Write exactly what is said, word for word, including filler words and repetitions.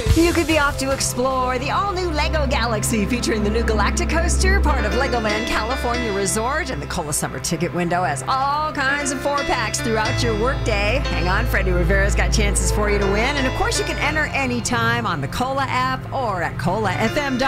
You could be off to explore the all-new Lego Galaxy featuring the new Galactic Coaster, part of Legoland California Resort, and the Cola Summer Ticket window has all kinds of four-packs throughout your workday. Hang on, Freddie Rivera's got chances for you to win, and of course you can enter anytime on the Cola app or at cola f m dot com.